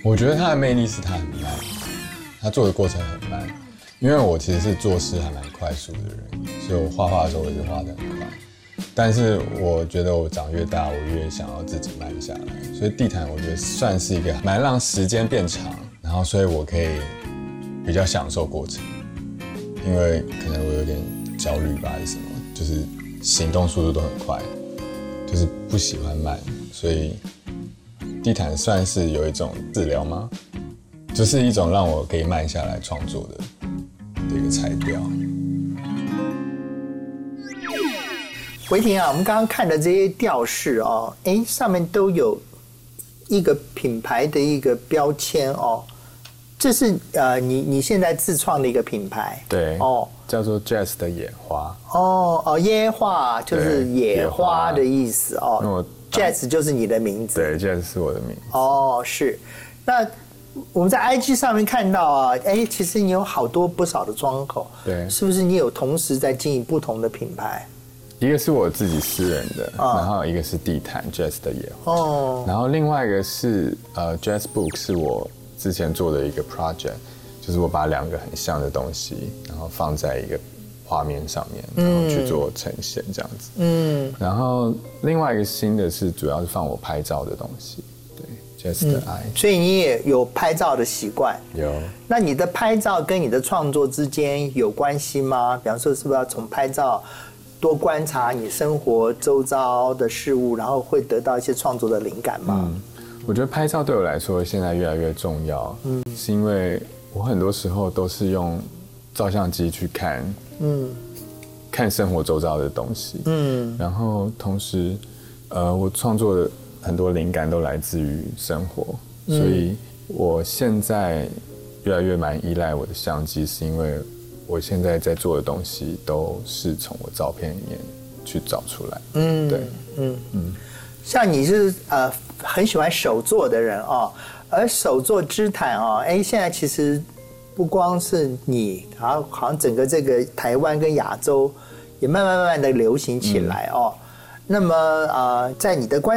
我觉得它的魅力是它很慢，它做的过程很慢。因为我其实是做事还蛮快速的人，所以我画画的时候我也是画得很快。但是我觉得我长越大，我越想要自己慢下来。所以地毯我觉得算是一个蛮让时间变长，然后所以我可以比较享受过程。因为可能我有点焦虑吧，还是什么，就是行动速度都很快，就是不喜欢慢，所以地毯算是有一种治疗吗？就是一种让我可以慢下来创作的一个材料。 维婷啊，我们刚刚看的这些吊饰哦，上面都有一个品牌的一个标签哦。这是你现在自创的一个品牌， 对哦，叫做 Jazz 的野花。 野花就是野花的意思哦。Jazz 就是你的名字， 对 ，Jazz 是我的名字。 是。那我们在 IG 上面看到啊，其实你有不少的窗口， 对， 是不是你有同时在经营不同的品牌？ 一个是我自己私人的，然后一个是地毯 Jazz 的野花，然后另外一个是Jazz Book 是我之前做的一个 project， 就是我把两个很像的东西，然后放在一个画面上面，然后去做呈现这样子。然后另外一个新的是主要是放我拍照的东西，对 ，Jazz 的爱。 所以你也有拍照的习惯？ 有。 那你的拍照跟你的创作之间有关系吗？比方说，是不是要从拍照多观察你生活周遭的事物，然后会得到一些创作的灵感吗？ 我觉得拍照对我来说现在越来越重要，是因为我很多时候都是用照相机去看，看生活周遭的东西，然后同时，我创作的很多灵感都来自于生活，所以我现在越来越蛮依赖我的相机，是因为我现在在做的东西都是从我照片里面去找出来，对， 像你是很喜欢手作的人哦，而手作织毯哦，现在其实不光是你，好像整个这个台湾跟亚洲也慢慢的流行起来哦。那么在你的观